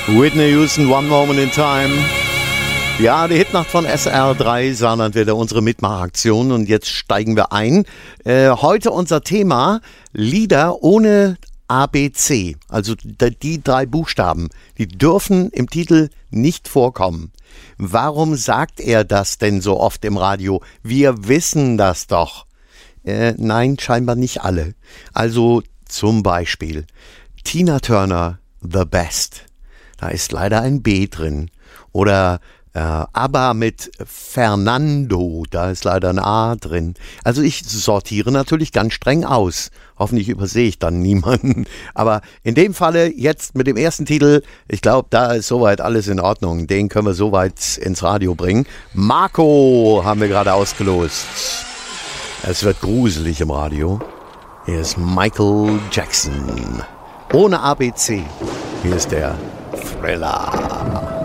Whitney Houston, One Moment in Time. Ja, die Hitnacht von SR3, Saarland wieder unsere Mitmachaktion und jetzt steigen wir ein. Heute unser Thema Lieder ohne ABC, also die 3 Buchstaben, die dürfen im Titel nicht vorkommen. Warum sagt er das denn so oft im Radio? Wir wissen das doch. Nein, scheinbar nicht alle. Also zum Beispiel Tina Turner, The Best. Da ist leider ein B drin. Oder ABBA mit Fernando, da ist leider ein A drin. Also ich sortiere natürlich ganz streng aus. Hoffentlich übersehe ich dann niemanden. Aber in dem Falle jetzt mit dem ersten Titel, ich glaube, da ist soweit alles in Ordnung. Den können wir soweit ins Radio bringen. Marco haben wir gerade ausgelost. Es wird gruselig im Radio. Hier ist Michael Jackson. Ohne ABC. Hier ist der Thriller.